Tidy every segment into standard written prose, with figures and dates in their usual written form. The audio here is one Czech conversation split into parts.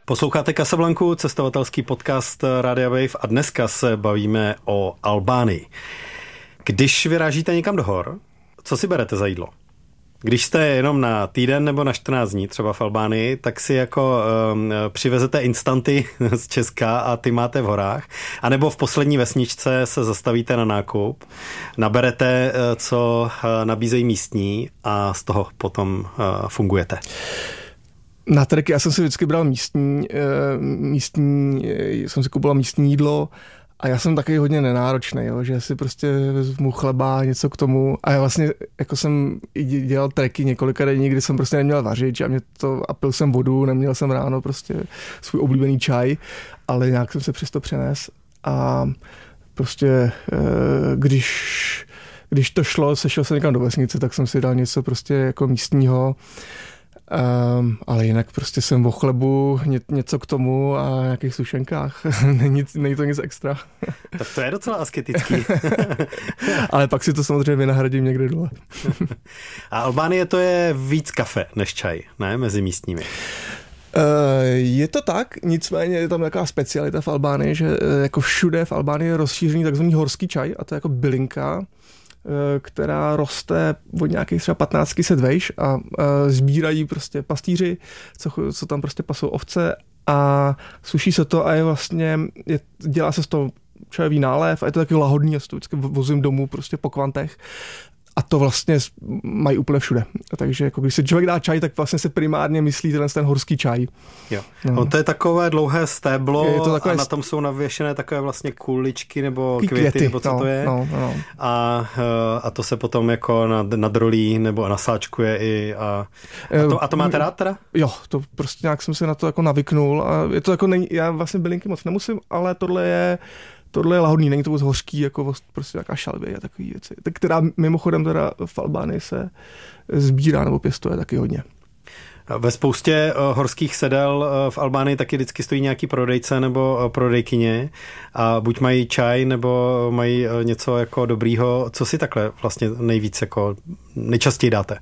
Posloucháte Casablanku, cestovatelský podcast Rádia Wave a dneska se bavíme o Albánii. Když vyrážíte někam do hor, co si berete za jídlo? Když jste jenom na týden nebo na 14 dní třeba v Albánii, tak si jako přivezete instanty z Česka a ty máte v horách. A nebo v poslední vesničce se zastavíte na nákup, naberete, co nabízejí místní a z toho potom fungujete. Na treky já jsem si vždycky bral místní, jsem si kupoval místní jídlo a já jsem taky hodně nenáročný, jo, že si prostě vezmu chleba, něco k tomu a já vlastně jako jsem dělal treky několika denní, kdy jsem prostě neměl vařič a pil jsem vodu, neměl jsem ráno prostě svůj oblíbený čaj, ale nějak jsem se přesto přenes a prostě když to šlo, sešel jsem někam do vesnice, tak jsem si dal něco prostě jako místního. Ale jinak prostě jsem o chlebu, něco k tomu a nějakých sušenkách. Není to nic extra. Tak to je docela asketický. Ale pak si to samozřejmě vynahradím někde dole. A Albánie to je víc kafe než čaj, ne? Mezi místními. Je to tak, nicméně je tam taková specialita v Albánii, že jako všude v Albánii je rozšířený takzvaný horský čaj a to je jako bylinka, která roste od nějakých třeba 1500 vejš a sbírají prostě pastýři, co tam prostě pasou ovce a suší se to a je vlastně, dělá se z toho čajový nálev a je to taky lahodný, já si to vždycky vozím domů prostě po kvantech. A to vlastně mají úplně všude. Takže jako když se člověk dá čaj, tak vlastně se primárně myslí ten horský čaj. Jo. No. To je takové dlouhé stéblo a na tom jsou navěšené takové vlastně kuličky nebo květy nebo co to je. No. A to se potom jako nadrolí nebo nasáčkuje i a to máte rád teda? Jo, to prostě nějak jsem se na to jako navyknul a je to jako já vlastně bylinky moc nemusím, ale tohle je lahodný, není to moc hořký, jako prostě nějaká šalvě a takový věci. Která mimochodem teda v Albánii se sbírá nebo pěstuje taky hodně. Ve spoustě horských sedel v Albánii taky vždycky stojí nějaký prodejce nebo prodejkyně a buď mají čaj nebo mají něco jako dobrýho. Co si takhle vlastně nejvíc jako nejčastěji dáte?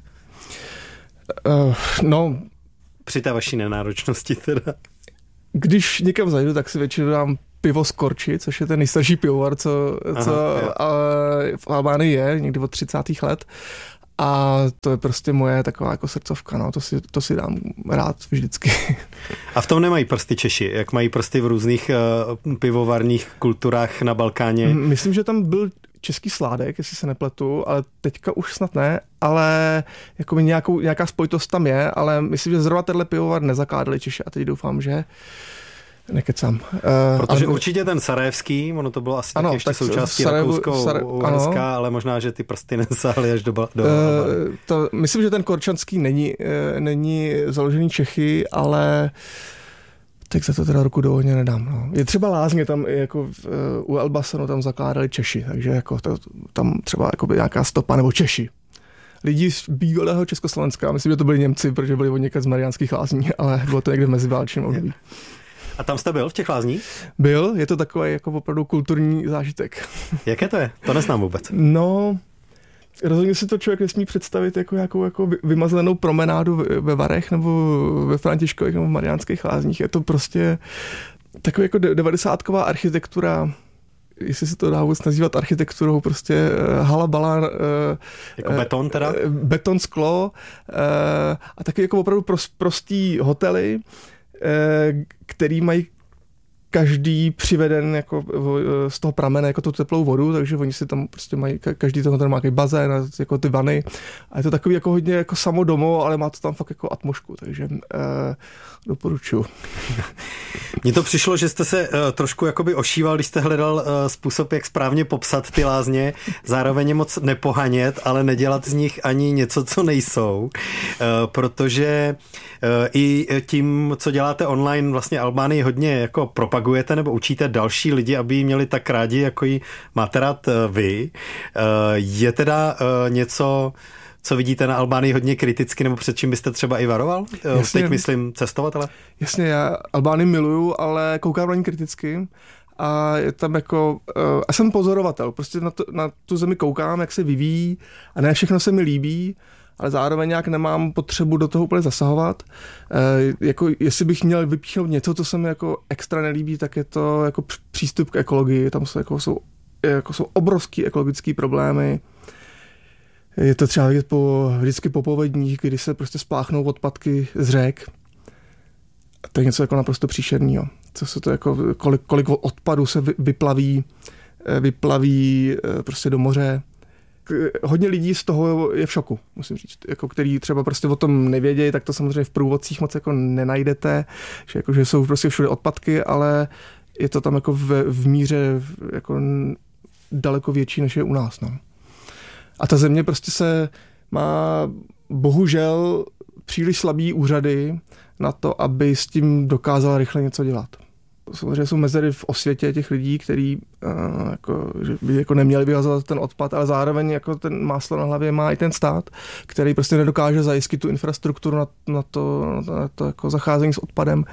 Při té vaší nenáročnosti teda. Když někam zajdu, tak si většinou dám pivo z Korči, což je ten nejstarší pivovar, co v Albánii je, někdy od 30. let. A to je prostě moje taková jako srdcovka, no, to si dám rád vždycky. A v tom nemají prsty Češi, jak mají prsty v různých pivovarních kulturách na Balkáně? Myslím, že tam byl český sládek, jestli se nepletu, ale teďka už snad ne, ale jako nějaká spojitost tam je, ale myslím, že zrovna tenhle pivovar nezakládali Češi a teď doufám, že nekecám. Protože určitě ten sarajevský, ono to bylo asi taky ještě součástí Rakousko-Uherska, ale možná, že ty prsty nesáhly až do myslím, že ten korčanský není založený Čechy, ale tak za to teda ruku do ohně nedám. No. Je třeba Lázně, tam jako u Elbasanu tam zakládali Češi, takže jako tam třeba nějaká stopa nebo Češi. Lidi z bývalého Československa, myslím, že to byli Němci, protože byli od někde z Mariánských Lázní, ale bylo to někde v meziválečném období. A tam jste byl v těch lázních? Byl, je to takový jako opravdu kulturní zážitek. Jaké to je? To neznám vůbec. No, rozhodně si to člověk nesmí představit jako nějakou jako vymazlenou promenádu ve Varech nebo ve Františkových nebo v Mariánských Lázních. Je to prostě takový jako 90ková architektura, jestli se to dá vůbec nazývat architekturou, prostě halabala. Jako beton teda? Beton, sklo a taky jako opravdu prostý hotely, který mají každý přiveden jako z toho pramene jako tu teplou vodu, takže oni si tam prostě mají, každý ten má bazén, jako ty vany a je to takový jako hodně jako samodomo, ale má to tam fakt jako atmošku, takže doporučuji. Mně to přišlo, že jste se trošku jakoby ošíval, když jste hledal způsob, jak správně popsat ty lázně, zároveň je moc nepohanět, ale nedělat z nich ani něco, co nejsou, protože i tím, co děláte online, vlastně Albánii hodně jako propagujete nebo učíte další lidi, aby ji měli tak rádi, jako ji máte rád vy. Je teda něco, co vidíte na Albánii hodně kriticky, nebo před čím byste třeba i varoval? Jasně, teď myslím cestovatele. Jasně, já Albánii miluju, ale koukám na ní kriticky a je tam jako, a jsem pozorovatel, prostě na tu zemi koukám, jak se vyvíjí a ne všechno se mi líbí ale zároveň nějak nemám potřebu do toho úplně zasahovat. Jako jestli bych měl vypíchnout něco, co se mi jako extra nelíbí, tak je to jako přístup k ekologii. Tam jsou obrovský ekologický problémy. Je to třeba vidět vždycky po povodních, kdy se prostě spláchnou odpadky z řek. To je něco jako naprosto příšerného. Co se to jako, kolik odpadu se vyplaví prostě do moře. Hodně lidí z toho je v šoku, musím říct. Jako, který třeba prostě o tom nevědějí, tak to samozřejmě v průvodcích moc jako nenajdete, že jsou prostě všude odpadky, ale je to tam jako v míře jako daleko větší, než je u nás. No. A ta země prostě má bohužel příliš slabý úřady na to, aby s tím dokázala rychle něco dělat. Samozřejmě jsou mezery v osvětě těch lidí, kteří že by jako neměli vyhazovat ten odpad, ale zároveň jako ten máslo na hlavě má i ten stát, který prostě nedokáže zajistit tu infrastrukturu na to jako zacházení s odpadem.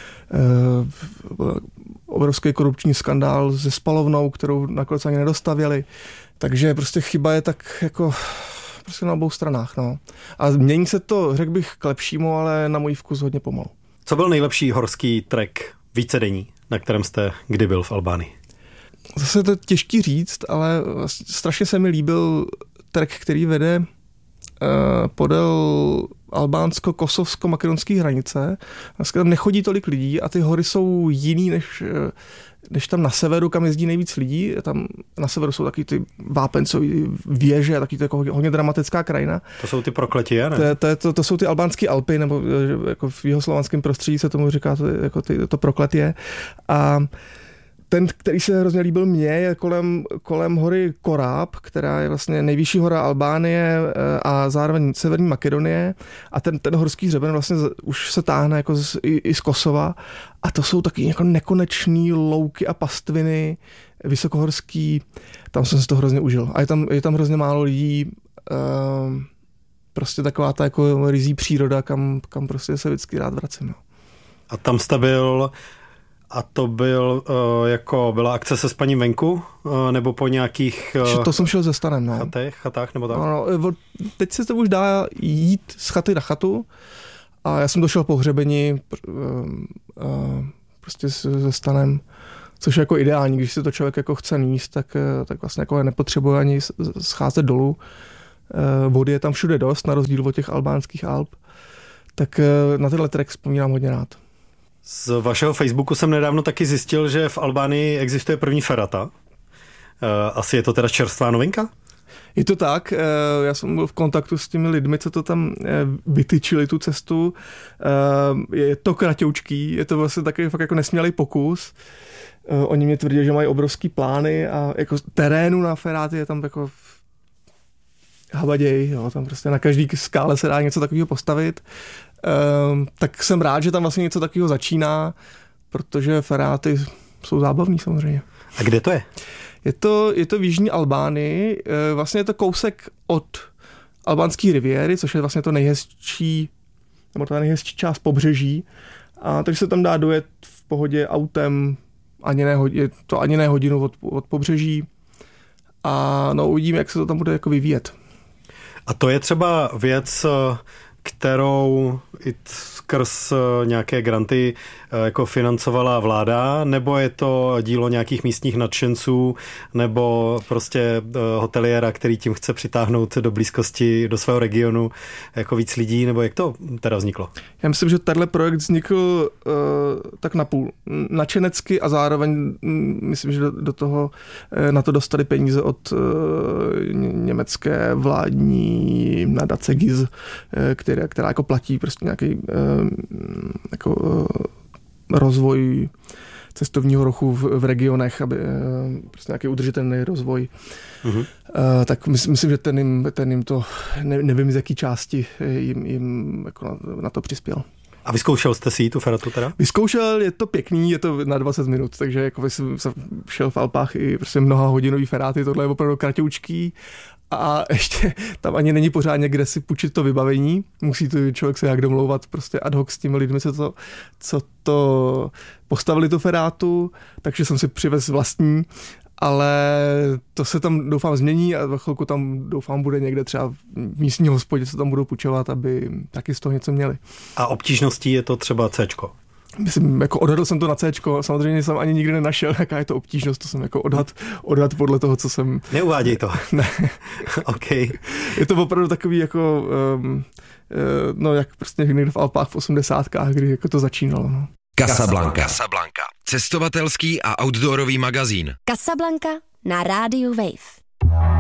Obrovský korupční skandál se spalovnou, kterou nakonec ani nedostavěli. Takže prostě chyba je tak jako prostě na obou stranách. No. A mění se to, řekl bych, k lepšímu, ale na můj vkus hodně pomalu. Co byl nejlepší horský trek vícedenní, na kterém jste kdy byl v Albánii? Zase to je těžký říct, ale strašně se mi líbil trek, který vede podél albánsko-kosovsko-makedonské hranice. Dneska tam nechodí tolik lidí a ty hory jsou jiný než tam na severu, kam jezdí nejvíc lidí. Tam na severu jsou taky ty vápencové věže a taky to jako hodně dramatická krajina. To jsou ty prokletie, ne? To jsou ty albánské Alpy, nebo jako v jihoslovanském prostředí se tomu říká to prokletie. A ten, který se hrozně líbil mně, je kolem hory Koráb, která je vlastně nejvyšší hora Albánie a zároveň Severní Makedonie. A ten horský hřeben vlastně už se táhne jako i z Kosova. A to jsou taky jako nekonečný louky a pastviny vysokohorský. Tam jsem si to hrozně užil. A je tam hrozně málo lidí. Prostě taková ta jako rizí příroda, kam prostě se vždycky rád vracím. No. A tam jste byl... A to byla akce se spaním venku? Nebo po nějakých... To jsem šel ze stanem, no. Chatách nebo tak? No, teď se to už dá jít z chaty na chatu a já jsem došel po hřebení prostě se stanem, což je jako ideální, když si to člověk jako chce níst, tak vlastně jako nepotřebuje ani scházet dolů. Vody je tam všude dost, na rozdíl od těch albánských Alp. Tak na tenhle trek vzpomínám hodně rád. Z vašeho Facebooku jsem nedávno taky zjistil, že v Albánii existuje první ferata. Asi je to teda čerstvá novinka? Je to tak, já jsem byl v kontaktu s těmi lidmi, co to tam vytyčili tu cestu. Je to kratoučký, je to vlastně takový fakt jako nesmělý pokus. Oni mě tvrdí, že mají obrovský plány a jako terénu na feráty je tam jako habaděj, jo, tam prostě na každý skále se dá něco takového postavit. Tak jsem rád, že tam vlastně něco takového začíná, protože feráty jsou zábavný samozřejmě. A kde to je? Je to v jižní Albánii, vlastně je to kousek od albánské riviéry, což je vlastně to nejhezčí, nebo ta nejhezčí část pobřeží. A takže se tam dá dojet v pohodě autem, je to ani ne hodinu od pobřeží. A no uvidíme, jak se to tam bude jako vyvíjet. A to je třeba věc, kterou i skrz nějaké granty jako financovala vláda, nebo je to dílo nějakých místních nadšenců, nebo prostě hoteliéra, který tím chce přitáhnout do blízkosti, do svého regionu jako víc lidí, nebo jak to teda vzniklo? Já myslím, že tenhle projekt vznikl tak napůl nadšenecky a zároveň myslím, že do toho na to dostali peníze od německé vládní nadace GIZ, která jako platí prostě nějaký jako rozvoj cestovního ruchu v regionech, aby prostě nějaký udržitelný rozvoj. Uh-huh. Tak myslím, že ten jim to, nevím z jaký části jim jako na to přispěl. A vyzkoušel jste si tu feratu teda? Vyzkoušel, je to pěkný, je to na 20 minut, takže jako jsem šel v Alpách i prostě mnoha hodinový feráty, tohle je opravdu kratoučký. A ještě tam ani není pořádně, kde si půjčit to vybavení. Musí to člověk se jak domlouvat prostě ad hoc s těmi lidmi, co to postavili tu ferátu, takže jsem si přivez vlastní ale to se tam doufám změní a za chvilku tam doufám bude někde třeba v místní hospodě, co tam budou půjčovat, aby taky z toho něco měli. A obtížností je to třeba Cčko? Myslím, jako odhadl jsem to na Cčko, samozřejmě jsem ani nikdy nenašel, jaká je to obtížnost, to jsem jako odhad podle toho, co jsem... Neuváděj to. Ne. OK. Je to opravdu takový jako, no jak prostě někde v Alpách v 80kách, kdy jako to začínalo. No. Casablanca. Cestovatelský a outdoorový magazín. Casablanca na rádiu Wave.